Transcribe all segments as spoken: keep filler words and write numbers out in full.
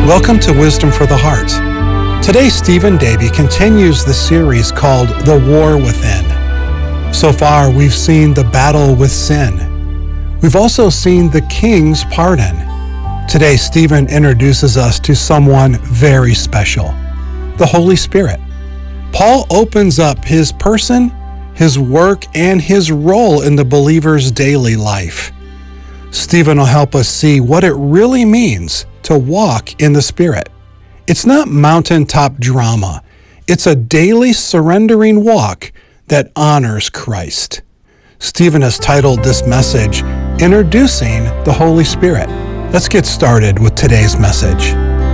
Welcome to Wisdom for the Heart. Today, Stephen Davey continues the series called The War Within. So far, we've seen the battle with sin. We've also seen the King's pardon. Today, Stephen introduces us to someone very special, the Holy Spirit. Paul opens up his person, his work, and his role in the believer's daily life. Stephen will help us see what it really means to walk in the Spirit. It's not mountaintop drama. It's a daily surrendering walk that honors Christ. Stephen has titled this message, Introducing the Holy Spirit. Let's get started with today's message.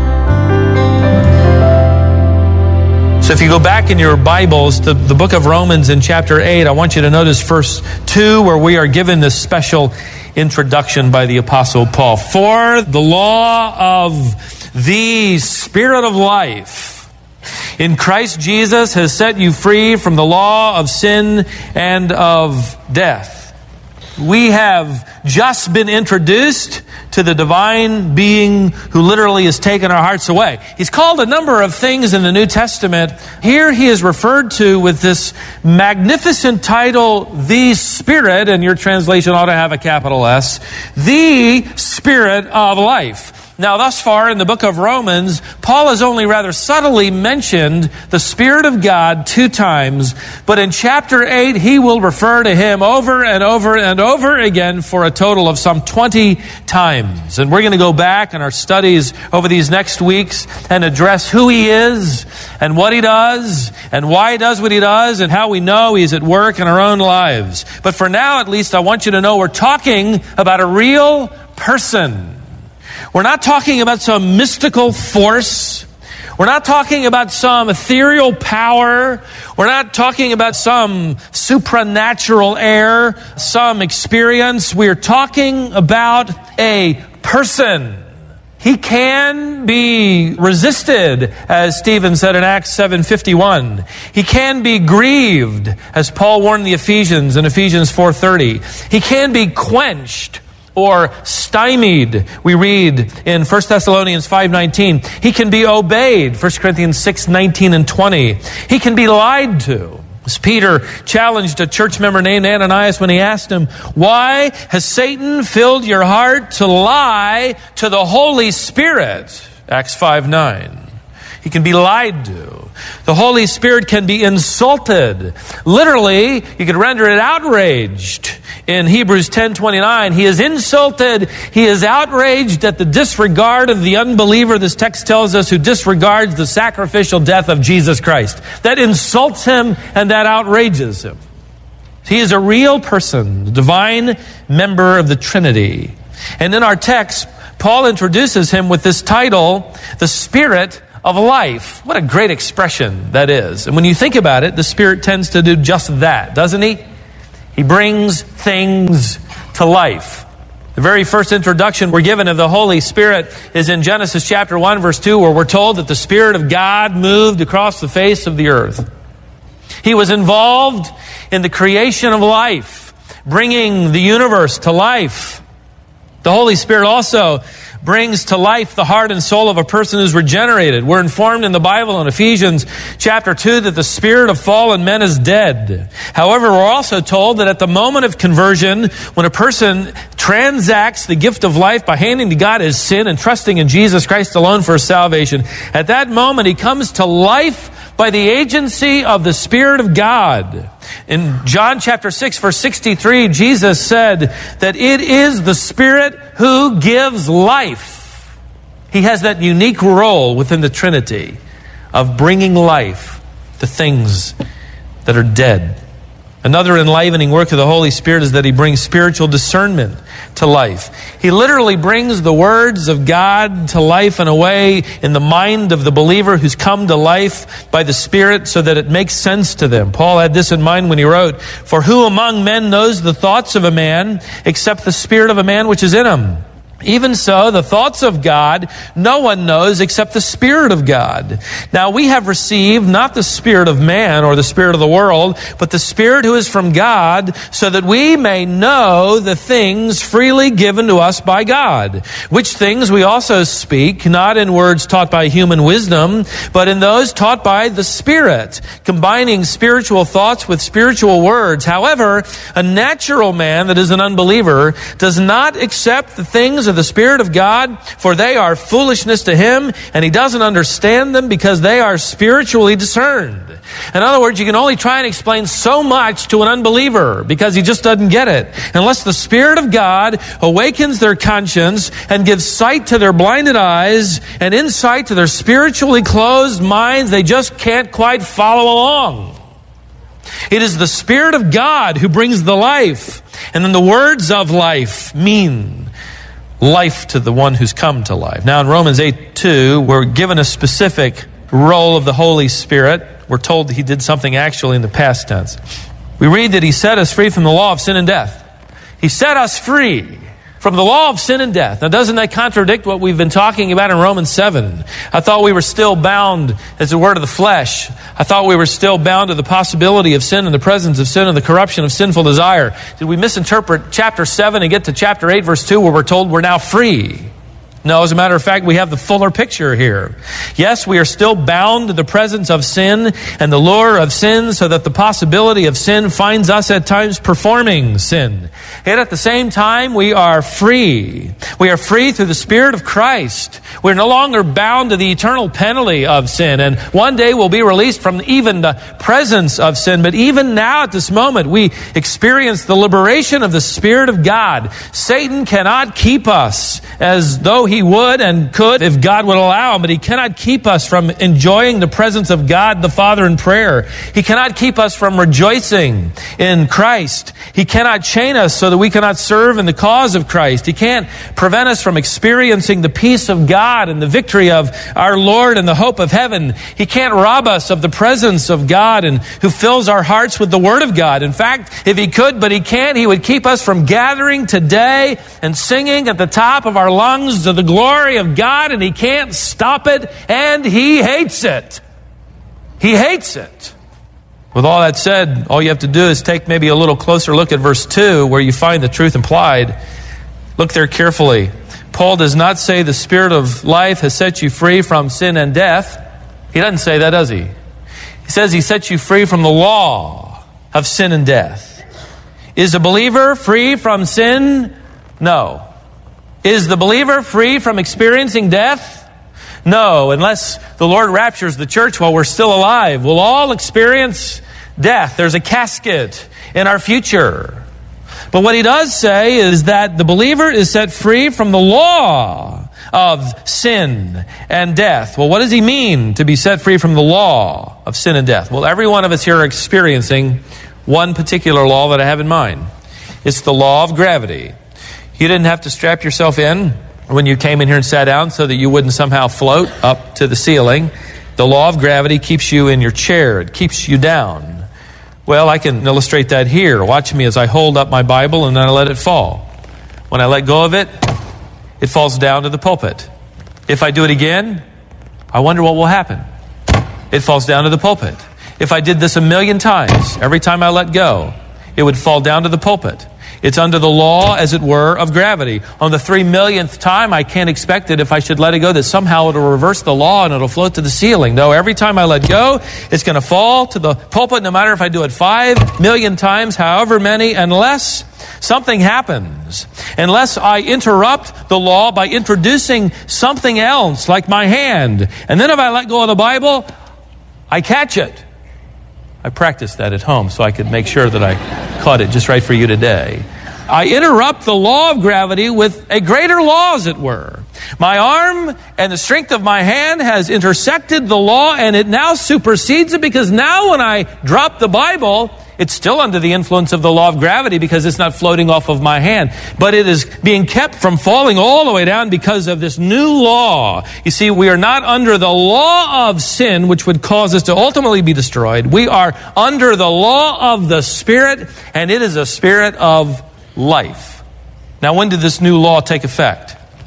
So if you go back in your Bibles to the book of Romans in chapter eight, I want you to notice verse two, where we are given this special introduction by the Apostle Paul. For the law of the Spirit of life in Christ Jesus has set you free from the law of sin and of death. We have just been introduced to the divine being who literally has taken our hearts away. He's called a number of things in the New Testament. Here he is referred to with this magnificent title, the Spirit, and your translation ought to have a capital S, the Spirit of life. Now, thus far in the book of Romans, Paul has only rather subtly mentioned the Spirit of God two times, but in chapter eight, he will refer to him over and over and over again for a total of some twenty times. And we're going to go back in our studies over these next weeks and address who he is and what he does and why he does what he does and how we know he's at work in our own lives. But for now, at least, I want you to know we're talking about a real person. We're not talking about some mystical force. We're not talking about some ethereal power. We're not talking about some supernatural air, some experience. We're talking about a person. He can be resisted, as Stephen said in Acts seven fifty-one. He can be grieved, as Paul warned the Ephesians in Ephesians four thirty. He can be quenched or stymied, we read in First Thessalonians five nineteen. He can be obeyed, First Corinthians six nineteen and twenty. He can be lied to. As Peter challenged a church member named Ananias when he asked him, why has Satan filled your heart to lie to the Holy Spirit? Acts five nine. He can be lied to. The Holy Spirit can be insulted. Literally, you could render it outraged. In Hebrews ten twenty-nine, he is insulted, he is outraged at the disregard of the unbeliever, this text tells us, who disregards the sacrificial death of Jesus Christ. That insults him and that outrages him. He is a real person, a divine member of the Trinity. And in our text, Paul introduces him with this title, the Spirit of life. What a great expression that is. And when you think about it, the Spirit tends to do just that, doesn't he? He brings things to life. The very first introduction we're given of the Holy Spirit is in Genesis chapter one, verse two, where we're told that the Spirit of God moved across the face of the earth. He was involved in the creation of life, bringing the universe to life. The Holy Spirit also brings to life the heart and soul of a person who's regenerated. We're informed in the Bible in Ephesians chapter two that the spirit of fallen men is dead. However, we're also told that at the moment of conversion, when a person transacts the gift of life by handing to God his sin and trusting in Jesus Christ alone for his salvation, at that moment he comes to life by the agency of the Spirit of God. In John chapter six, verse sixty-three, Jesus said that it is the Spirit who gives life. He has that unique role within the Trinity of bringing life to things that are dead. Another enlivening work of the Holy Spirit is that he brings spiritual discernment to life. He literally brings the words of God to life in a way in the mind of the believer who's come to life by the Spirit so that it makes sense to them. Paul had this in mind when he wrote, for who among men knows the thoughts of a man except the spirit of a man which is in him? Even so, the thoughts of God no one knows except the Spirit of God. Now we have received not the spirit of man or the spirit of the world, but the Spirit who is from God, so that we may know the things freely given to us by God. Which things we also speak, not in words taught by human wisdom, but in those taught by the Spirit, combining spiritual thoughts with spiritual words. However, a natural man that is an unbeliever does not accept the things of the Spirit of God, for they are foolishness to him, and he doesn't understand them because they are spiritually discerned. In other words, you can only try and explain so much to an unbeliever because he just doesn't get it. Unless the Spirit of God awakens their conscience and gives sight to their blinded eyes and insight to their spiritually closed minds, they just can't quite follow along. It is the Spirit of God who brings the life, and then the words of life mean life to the one who's come to life. Now in Romans eight two, we're given a specific role of the Holy Spirit. We're told that he did something actually in the past tense. We read that he set us free from the law of sin and death. He set us free from the law of sin and death. Now doesn't that contradict what we've been talking about in Romans seven? I thought we were still bound as the word of the flesh. I thought we were still bound to the possibility of sin and the presence of sin and the corruption of sinful desire. Did we misinterpret chapter seven and get to chapter eight verse two where we're told we're now free? No, as a matter of fact, we have the fuller picture here. Yes, we are still bound to the presence of sin and the lure of sin, so that the possibility of sin finds us at times performing sin. Yet at the same time, we are free. We are free through the Spirit of Christ. We're no longer bound to the eternal penalty of sin, and one day we'll be released from even the presence of sin. But even now at this moment, we experience the liberation of the Spirit of God. Satan cannot keep us, as though he would and could if God would allow him, but he cannot keep us from enjoying the presence of God the Father in prayer. He cannot keep us from rejoicing in Christ. He cannot chain us so that we cannot serve in the cause of Christ. He can't prevent us from experiencing the peace of God and the victory of our Lord and the hope of heaven. He can't rob us of the presence of God and who fills our hearts with the Word of God. In fact, if he could, but he can't, he would keep us from gathering today and singing at the top of our lungs to the glory of God, and he can't stop it, and he hates it. He hates it. With all that said, all you have to do is take maybe a little closer look at verse two, where you find the truth implied. Look there carefully. Paul does not say the Spirit of life has set you free from sin and death. He doesn't say that, does he? He says he sets you free from the law of sin and death. Is a believer free from sin? No. Is the believer free from experiencing death? No, unless the Lord raptures the church while we're still alive. We'll all experience death. There's a casket in our future. But what he does say is that the believer is set free from the law of sin and death. Well, what does he mean to be set free from the law of sin and death? Well, every one of us here are experiencing one particular law that I have in mind. It's the law of gravity. You didn't have to strap yourself in when you came in here and sat down so that you wouldn't somehow float up to the ceiling. The law of gravity keeps you in your chair. It keeps you down. Well, I can illustrate that here. Watch me as I hold up my Bible and then I let it fall. When I let go of it, it falls down to the pulpit. If I do it again, I wonder what will happen. It falls down to the pulpit. If I did this a million times, every time I let go, it would fall down to the pulpit. It's under the law, as it were, of gravity. On the three millionth time, I can't expect it if I should let it go that somehow it'll reverse the law and it'll float to the ceiling. No, every time I let go, it's going to fall to the pulpit, no matter if I do it five million times, however many, unless something happens. Unless I interrupt the law by introducing something else, like my hand. And then if I let go of the Bible, I catch it. I practiced that at home so I could make sure that I caught it just right for you today. I interrupt the law of gravity with a greater law, as it were. My arm and the strength of my hand has intersected the law, and it now supersedes it, because now when I drop the Bible, it's still under the influence of the law of gravity because it's not floating off of my hand. But it is being kept from falling all the way down because of this new law. You see, we are not under the law of sin, which would cause us to ultimately be destroyed. We are under the law of the Spirit, and it is a spirit of life. Now, when did this new law take effect?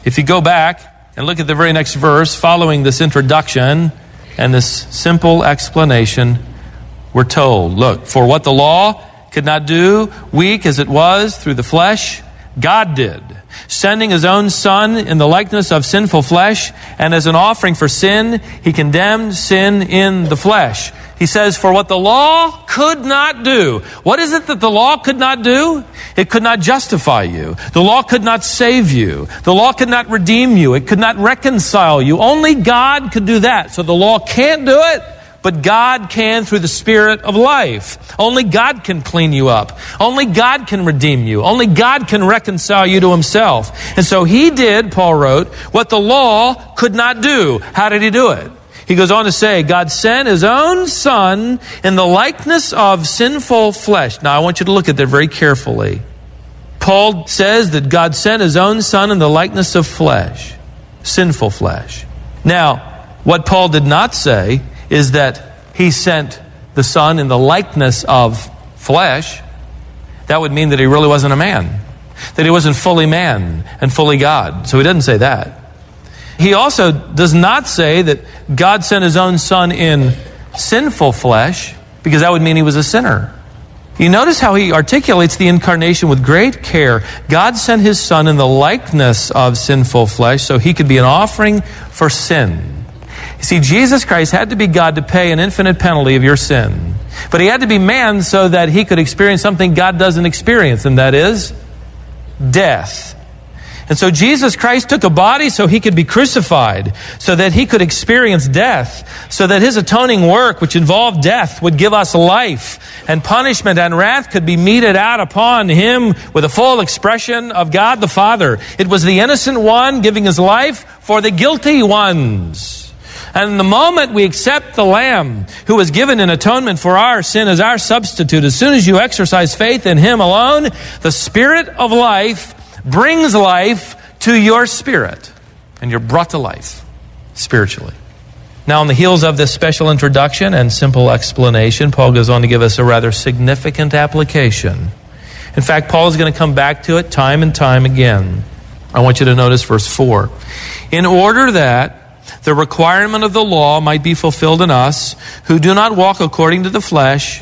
if you go back and look at the very next verse, following this introduction and this simple explanation, we're told, look, for what the law could not do, weak as it was through the flesh, God did, sending his own Son in the likeness of sinful flesh, and as an offering for sin, he condemned sin in the flesh. He says, for what the law could not do. What is it that the law could not do? It could not justify you. The law could not save you. The law could not redeem you. It could not reconcile you. Only God could do that. So the law can't do it, but God can through the Spirit of life. Only God can clean you up. Only God can redeem you. Only God can reconcile you to himself. And so he did, Paul wrote, what the law could not do. How did he do it? He goes on to say, God sent his own Son in the likeness of sinful flesh. Now, I want you to look at that very carefully. Paul says that God sent his own Son in the likeness of flesh, sinful flesh. Now, what Paul did not say is that he sent the Son in the likeness of flesh. That would mean that he really wasn't a man, that he wasn't fully man and fully God. So he doesn't say that. He also does not say that God sent his own Son in sinful flesh, because that would mean he was a sinner. You notice how he articulates the incarnation with great care. God sent his Son in the likeness of sinful flesh so he could be an offering for sin. You see, Jesus Christ had to be God to pay an infinite penalty of your sin. But he had to be man so that he could experience something God doesn't experience, and that is death. And so Jesus Christ took a body so he could be crucified, so that he could experience death, so that his atoning work, which involved death, would give us life, and punishment and wrath could be meted out upon him with a full expression of God the Father. It was the innocent one giving his life for the guilty ones. And the moment we accept the Lamb who was given in atonement for our sin as our substitute, as soon as you exercise faith in him alone, the Spirit of life brings life to your spirit, and you're brought to life spiritually. Now, on the heels of this special introduction and simple explanation, Paul goes on to give us a rather significant application. In fact, Paul is going to come back to it time and time again. I want you to notice verse four. In order that the requirement of the law might be fulfilled in us, who do not walk according to the flesh,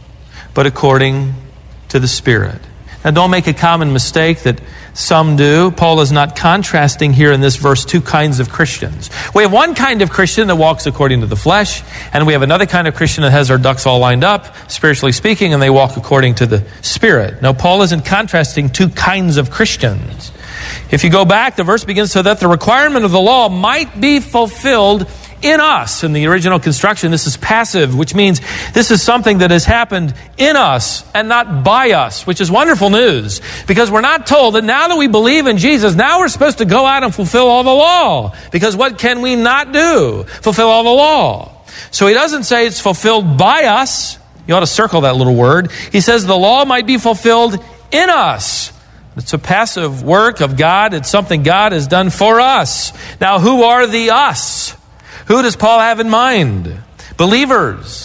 but according to the Spirit. Now, don't make a common mistake that some do. Paul is not contrasting here in this verse two kinds of Christians. We have one kind of Christian that walks according to the flesh, and we have another kind of Christian that has their ducks all lined up, spiritually speaking, and they walk according to the Spirit. Now, Paul isn't contrasting two kinds of Christians. If you go back, the verse begins, so that the requirement of the law might be fulfilled in us. In the original construction, this is passive, which means this is something that has happened in us and not by us, which is wonderful news, because we're not told that now that we believe in Jesus, now we're supposed to go out and fulfill all the law. Because what can we not do? Fulfill all the law. So he doesn't say it's fulfilled by us. You ought to circle that little word. He says the law might be fulfilled in us. It's a passive work of God. It's something God has done for us. Now, who are the us? Who does Paul have in mind? Believers.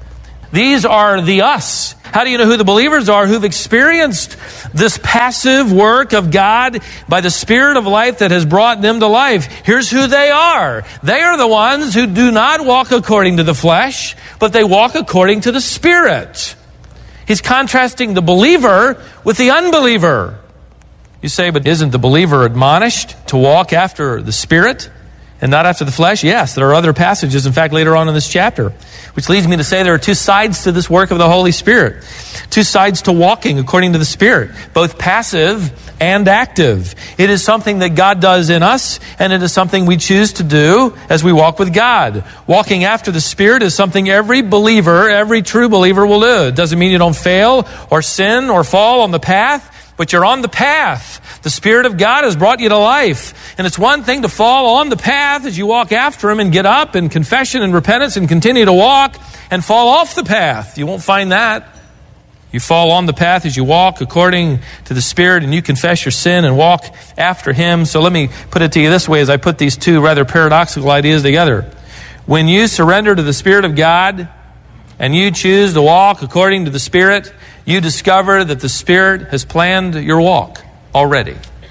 These are the us. How do you know who the believers are? Who've experienced this passive work of God by the Spirit of life that has brought them to life. Here's who they are. They are the ones who do not walk according to the flesh, but they walk according to the Spirit. He's contrasting the believer with the unbeliever. You say, but isn't the believer admonished to walk after the Spirit and not after the flesh? Yes, there are other passages, in fact, later on in this chapter, which leads me to say there are two sides to this work of the Holy Spirit. Two sides to walking according to the Spirit, both passive and active. It is something that God does in us, and it is something we choose to do as we walk with God. Walking after the Spirit is something every believer, every true believer will do. It doesn't mean you don't fail or sin or fall on the path, but you're on the path. The Spirit of God has brought you to life. And it's one thing to fall on the path as you walk after Him and get up in confession and repentance and continue to walk, and fall off the path. You won't find that. You fall on the path as you walk according to the Spirit, and you confess your sin and walk after Him. So let me put it to you this way as I put these two rather paradoxical ideas together. When you surrender to the Spirit of God and you choose to walk according to the Spirit, you discover that the Spirit has planned your walk already.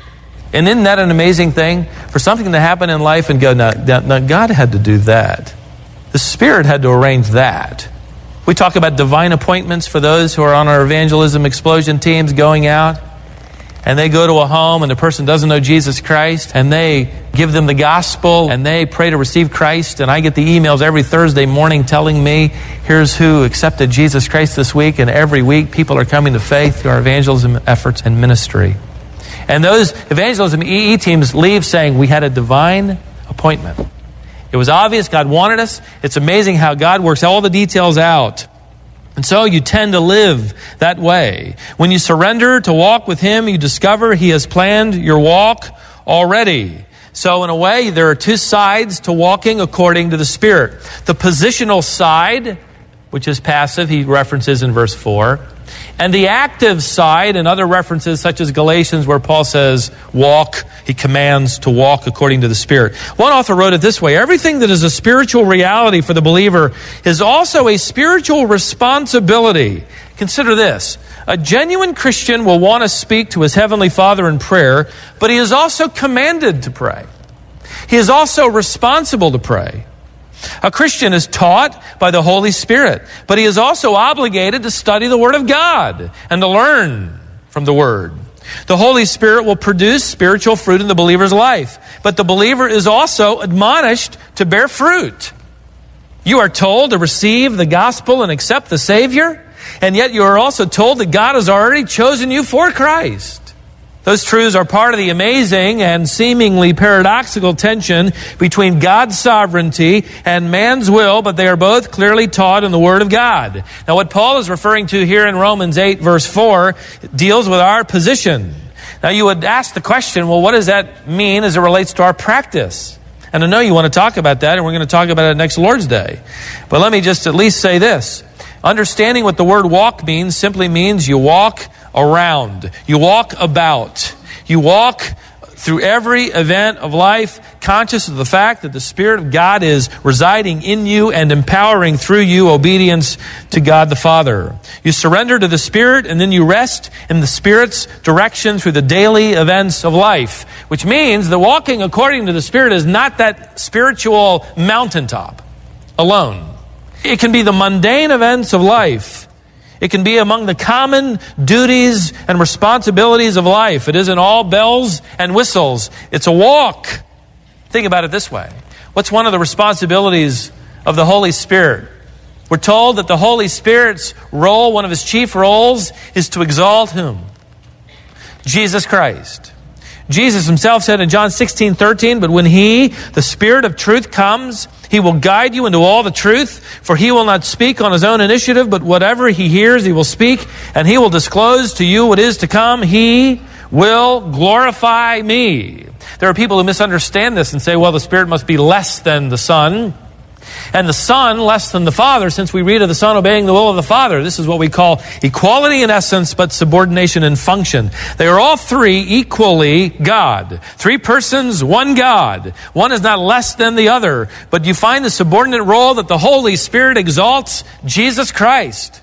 And isn't that an amazing thing? For something to happen in life and go, no, no, God had to do that. The Spirit had to arrange that. We talk about divine appointments for those who are on our evangelism explosion teams going out. And they go to a home and the person doesn't know Jesus Christ. And they give them the gospel and they pray to receive Christ. And I get the emails every Thursday morning telling me, here's who accepted Jesus Christ this week. And every week people are coming to faith through our evangelism efforts and ministry. And those evangelism E E teams leave saying, we had a divine appointment. It was obvious God wanted us. It's amazing how God works all the details out. And so you tend to live that way. When you surrender to walk with Him, you discover He has planned your walk already. So in a way, there are two sides to walking according to the Spirit. The positional side, which is passive, he references in verse four. And the active side, and other references such as Galatians where Paul says, walk, he commands to walk according to the Spirit. One author wrote it this way: everything that is a spiritual reality for the believer is also a spiritual responsibility. Consider this. A genuine Christian will want to speak to his Heavenly Father in prayer, but he is also commanded to pray. He is also responsible to pray. A Christian is taught by the Holy Spirit, but he is also obligated to study the Word of God and to learn from the Word. The Holy Spirit will produce spiritual fruit in the believer's life, but the believer is also admonished to bear fruit. You are told to receive the gospel and accept the Savior, and yet you are also told that God has already chosen you for Christ. Those truths are part of the amazing and seemingly paradoxical tension between God's sovereignty and man's will, but they are both clearly taught in the Word of God. Now, what Paul is referring to here in Romans eight, verse four, deals with our position. Now, you would ask the question, well, what does that mean as it relates to our practice? And I know you want to talk about that, and we're going to talk about it next Lord's Day. But let me just at least say this. Understanding what the word walk means simply means you walk around. You walk about. You walk through every event of life, conscious of the fact that the Spirit of God is residing in you and empowering through you obedience to God the Father. You surrender to the Spirit and then you rest in the Spirit's direction through the daily events of life, which means that walking according to the Spirit is not that spiritual mountaintop alone. It can be the mundane events of life. It can be among the common duties and responsibilities of life. It isn't all bells and whistles. It's a walk. Think about it this way. What's one of the responsibilities of the Holy Spirit? We're told that the Holy Spirit's role, one of His chief roles, is to exalt whom? Jesus Christ. Jesus Himself said in John sixteen thirteen, but when He, the Spirit of truth, comes, He will guide you into all the truth, for He will not speak on His own initiative, but whatever He hears, He will speak, and He will disclose to you what is to come. He will glorify me. There are people who misunderstand this and say, well, the Spirit must be less than the Son, and the Son less than the Father, since we read of the Son obeying the will of the Father. This is what we call equality in essence, but subordination in function. They are all three equally God. Three persons, one God. One is not less than the other, but you find the subordinate role that the Holy Spirit exalts Jesus Christ,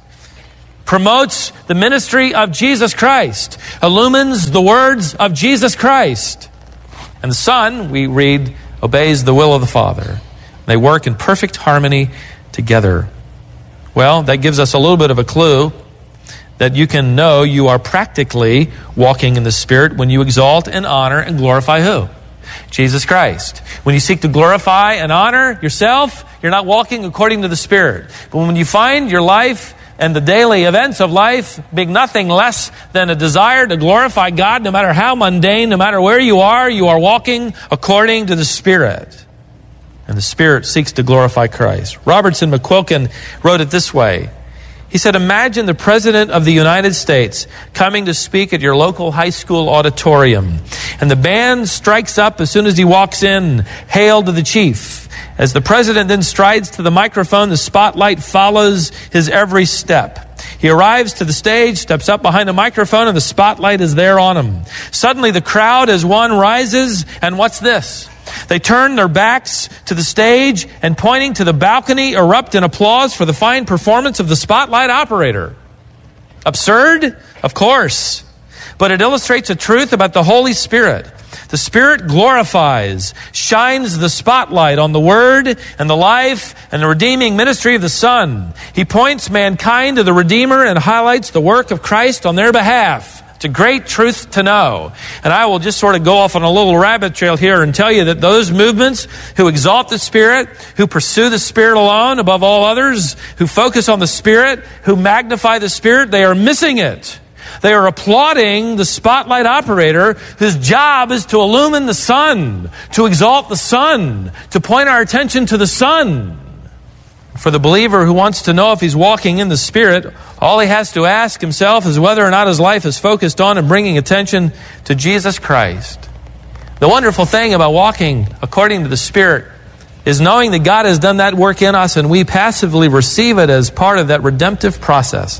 promotes the ministry of Jesus Christ, illumines the words of Jesus Christ. And the Son, we read, obeys the will of the Father. They work in perfect harmony together. Well, that gives us a little bit of a clue that you can know you are practically walking in the Spirit when you exalt and honor and glorify who? Jesus Christ. When you seek to glorify and honor yourself, you're not walking according to the Spirit. But when you find your life and the daily events of life being nothing less than a desire to glorify God, no matter how mundane, no matter where you are, you are walking according to the Spirit. And the Spirit seeks to glorify Christ. Robertson McQuilkin wrote it this way. He said, imagine the President of the United States coming to speak at your local high school auditorium. And the band strikes up as soon as he walks in, hail to the chief. As the President then strides to the microphone, the spotlight follows his every step. He arrives to the stage, steps up behind the microphone, and the spotlight is there on him. Suddenly the crowd as one rises, and what's this? They turn their backs to the stage and, pointing to the balcony, erupt in applause for the fine performance of the spotlight operator. Absurd? Of course. But it illustrates a truth about the Holy Spirit. The Spirit glorifies, shines the spotlight on the Word and the life and the redeeming ministry of the Son. He points mankind to the Redeemer and highlights the work of Christ on their behalf. It's a great truth to know. And I will just sort of go off on a little rabbit trail here and tell you that those movements who exalt the Spirit, who pursue the Spirit alone above all others, who focus on the Spirit, who magnify the Spirit, they are missing it. They are applauding the spotlight operator whose job is to illumine the sun, to exalt the sun, to point our attention to the sun. For the believer who wants to know if he's walking in the Spirit, all he has to ask himself is whether or not his life is focused on and bringing attention to Jesus Christ. The wonderful thing about walking according to the Spirit is knowing that God has done that work in us and we passively receive it as part of that redemptive process.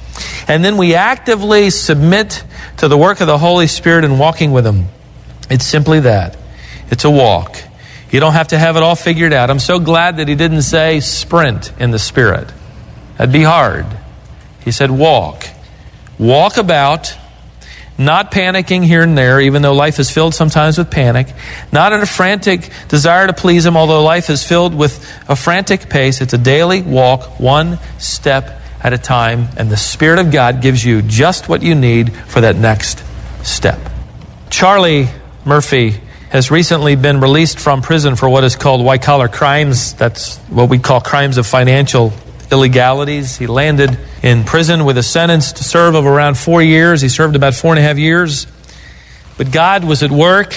And then we actively submit to the work of the Holy Spirit in walking with Him. It's simply that. It's a walk. You don't have to have it all figured out. I'm so glad that He didn't say sprint in the Spirit. That'd be hard. He said walk. Walk about, not panicking here and there, even though life is filled sometimes with panic. Not in a frantic desire to please Him, although life is filled with a frantic pace. It's a daily walk, one step at a time, and the Spirit of God gives you just what you need for that next step. Charlie Murphy has recently been released from prison for what is called white-collar crimes. That's what we call crimes of financial illegalities. He landed in prison with a sentence to serve of around four years. He served about four and a half years. But God was at work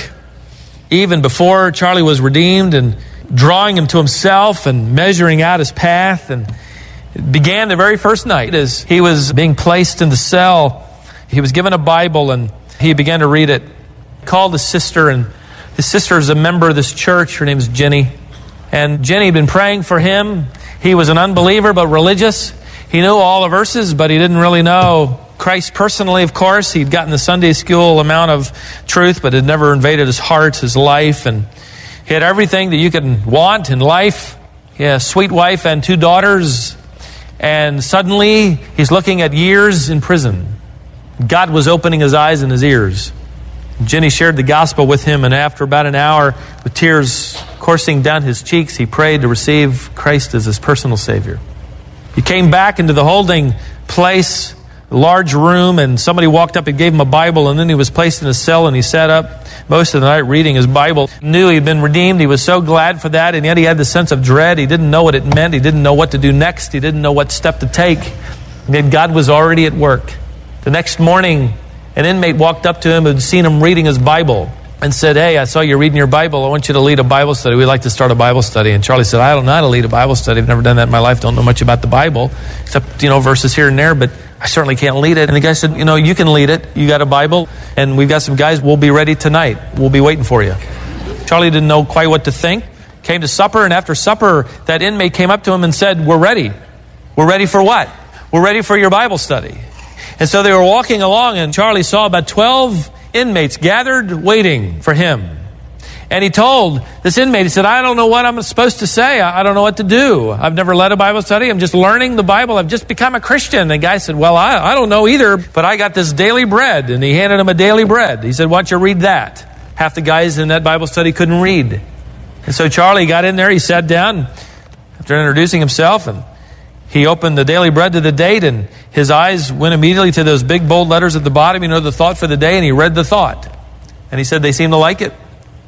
even before Charlie was redeemed and drawing him to Himself and measuring out his path. And it began the very first night as he was being placed in the cell. He was given a Bible and he began to read it. He called his sister, and his sister is a member of this church. Her name is Jenny. And Jenny had been praying for him. He was an unbeliever but religious. He knew all the verses, but he didn't really know Christ personally, of course. He'd gotten the Sunday school amount of truth, but it never invaded his heart, his life. And he had everything that you could want in life. He had a sweet wife and two daughters. And suddenly, he's looking at years in prison. God was opening his eyes and his ears. Jenny shared the gospel with him, and after about an hour, with tears coursing down his cheeks, he prayed to receive Christ as his personal Savior. He came back into the holding place, a large room, and somebody walked up and gave him a Bible, and then he was placed in a cell, and he sat up most of the night reading his Bible. He knew he'd been redeemed. He was so glad for that, and yet he had the sense of dread. He didn't know what it meant. He didn't know what to do next. He didn't know what step to take. And yet God was already at work. The next morning, an inmate walked up to him who had seen him reading his Bible and said, "Hey, I saw you reading your Bible. I want you to lead a Bible study. We'd like to start a Bible study." And Charlie said, "I don't know how to lead a Bible study. I've never done that in my life. Don't know much about the Bible, except, you know, verses here and there, but I certainly can't lead it." And the guy said, "You know, you can lead it. You got a Bible, and we've got some guys. We'll be ready tonight. We'll be waiting for you." Charlie didn't know quite what to think. Came to supper, and after supper, that inmate came up to him and said, "We're ready. We're ready for what? We're ready for your Bible study." And so they were walking along, and Charlie saw about twelve inmates gathered waiting for him. And he told this inmate, he said, "I don't know what I'm supposed to say. I don't know what to do. I've never led a Bible study. I'm just learning the Bible. I've just become a Christian." And the guy said, "Well, I, I don't know either, but I got this daily bread." And he handed him a daily bread. He said, "Why don't you read that?" Half the guys in that Bible study couldn't read. And so Charlie got in there. He sat down after introducing himself, and he opened the daily bread to the date, and his eyes went immediately to those big bold letters at the bottom, you know, the thought for the day, and he read the thought. And he said, "They seem to like it."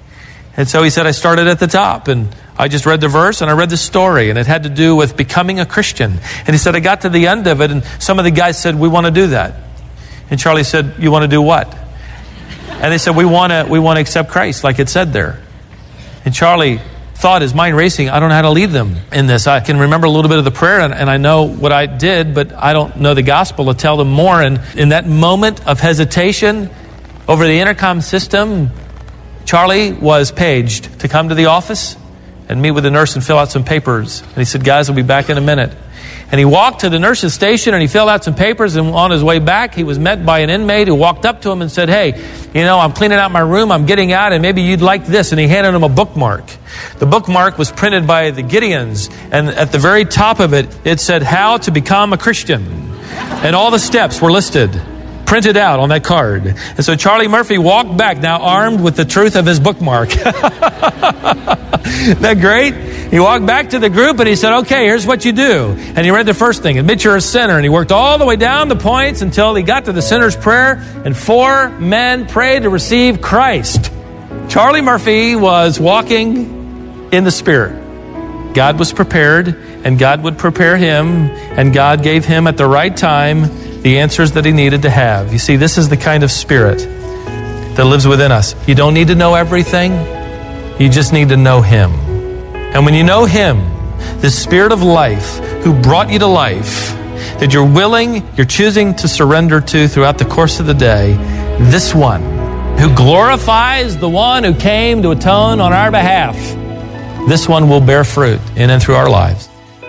And so he said, "I started at the top, and I just read the verse, and I read the story, and it had to do with becoming a Christian." And he said, "I got to the end of it, and some of the guys said, 'We want to do that.'" And Charlie said, "You want to do what?" And they said, we want to we want to accept Christ, like it said there." And Charlie thought, his mind racing, "I don't know how to lead them in this. I can remember a little bit of the prayer, and, and I know what I did, but I don't know the gospel to tell them more." And in that moment of hesitation over the intercom system, Charlie was paged to come to the office and meet with the nurse and fill out some papers. And he said, "Guys, I'll be back in a minute." And he walked to the nurse's station and he filled out some papers, and on his way back, he was met by an inmate who walked up to him and said, "Hey, you know, I'm cleaning out my room, I'm getting out, and maybe you'd like this." And he handed him a bookmark. The bookmark was printed by the Gideons, and at the very top of it, it said, "How to Become a Christian." And all the steps were listed. printed out on that card. And so Charlie Murphy walked back, now armed with the truth of his bookmark. Isn't that great? He walked back to the group and he said, okay, here's what you do. And he read the first thing, admit you're a sinner. And he worked all the way down the points until he got to the sinner's prayer. And four men prayed to receive Christ. Charlie Murphy was walking in the Spirit. God was prepared, and God would prepare him, and God gave him at the right time the answers that he needed to have. You see, this is the kind of Spirit that lives within us. You don't need to know everything. You just need to know him. And when you know him, the Spirit of life who brought you to life, that you're willing, you're choosing to surrender to throughout the course of the day, this one who glorifies the one who came to atone on our behalf, this one will bear fruit in and through our lives.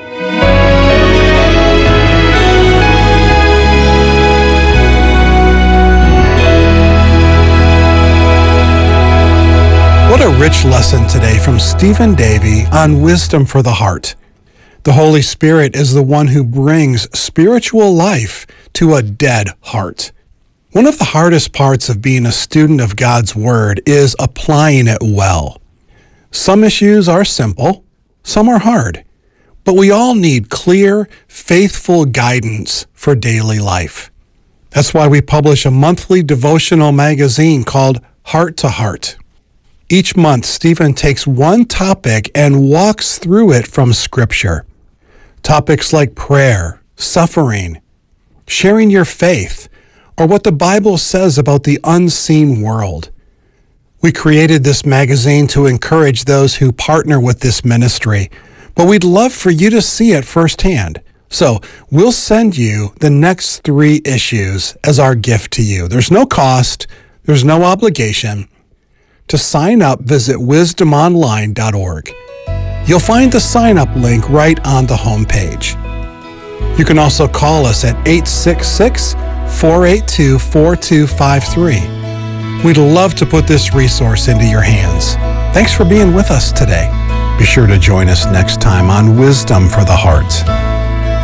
What a rich lesson today from Stephen Davey on wisdom for the heart. The Holy Spirit is the one who brings spiritual life to a dead heart. One of the hardest parts of being a student of God's Word is applying it well. Some issues are simple, some are hard, but we all need clear, faithful guidance for daily life. That's why we publish a monthly devotional magazine called Heart to Heart. Each month, Stephen takes one topic and walks through it from Scripture. Topics like prayer, suffering, sharing your faith, or what the Bible says about the unseen world. We created this magazine to encourage those who partner with this ministry, but we'd love for you to see it firsthand. So we'll send you the next three issues as our gift to you. There's no cost, there's no obligation. To sign up, visit wisdom online dot org. You'll find the sign-up link right on the homepage. You can also call us at eight six six, four eight two, four two five three. We'd love to put this resource into your hands. Thanks for being with us today. Be sure to join us next time on Wisdom for the Heart.